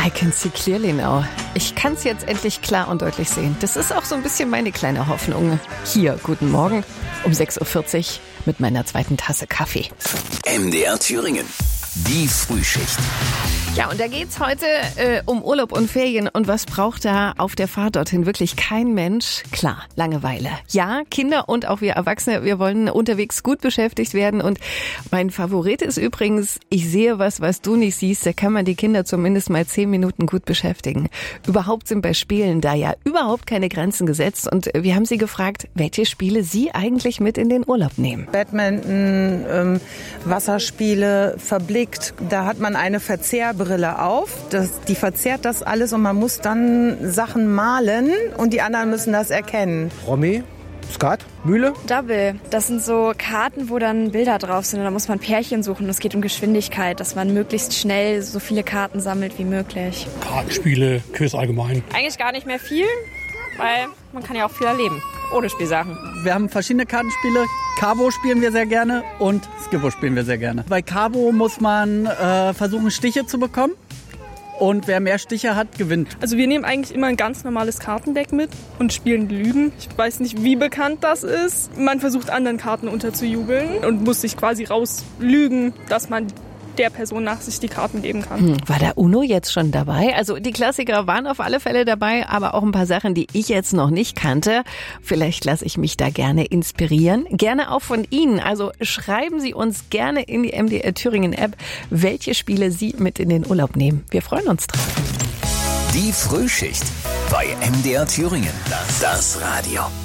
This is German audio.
I can see clearly now. Ich kann es jetzt endlich klar und deutlich sehen. Das ist auch so ein bisschen meine kleine Hoffnung. Hier, guten Morgen, um 6.40 Uhr mit meiner zweiten Tasse Kaffee. MDR Thüringen, die Frühschicht. Ja, und da geht's heute um Urlaub und Ferien. Und was braucht da auf der Fahrt dorthin wirklich kein Mensch? Klar, Langeweile. Ja, Kinder und auch wir Erwachsene, wir wollen unterwegs gut beschäftigt werden. Und mein Favorit ist übrigens, ich sehe was du nicht siehst. Da kann man die Kinder zumindest mal 10 Minuten gut beschäftigen. Überhaupt sind bei Spielen da ja überhaupt keine Grenzen gesetzt. Und wir haben sie gefragt, welche Spiele sie eigentlich mit in den Urlaub nehmen. Badminton, Wasserspiele, verblickt. Da hat man eine Verzehrbrille auf. Die verzerrt das alles und man muss dann Sachen malen und die anderen müssen das erkennen. Romy, Skat, Mühle? Double. Das sind so Karten, wo dann Bilder drauf sind und da muss man Pärchen suchen. Es geht um Geschwindigkeit, dass man möglichst schnell so viele Karten sammelt wie möglich. Kartenspiele, Quiz allgemein. Eigentlich gar nicht mehr viel, weil man kann ja auch viel erleben. Ohne Spielsachen. Wir haben verschiedene Kartenspiele. Cabo spielen wir sehr gerne und Skippo spielen wir sehr gerne. Bei Cabo muss man versuchen, Stiche zu bekommen. Und wer mehr Stiche hat, gewinnt. Also wir nehmen eigentlich immer ein ganz normales Kartendeck mit und spielen Lügen. Ich weiß nicht, wie bekannt das ist. Man versucht, anderen Karten unterzujubeln und muss sich quasi rauslügen, dass man der Person nach sich die Karten geben kann. War der Uno jetzt schon dabei? Also die Klassiker waren auf alle Fälle dabei, aber auch ein paar Sachen, die ich jetzt noch nicht kannte. Vielleicht lasse ich mich da gerne inspirieren. Gerne auch von Ihnen. Also schreiben Sie uns gerne in die MDR Thüringen App, welche Spiele Sie mit in den Urlaub nehmen. Wir freuen uns drauf. Die Frühschicht bei MDR Thüringen. Das Radio.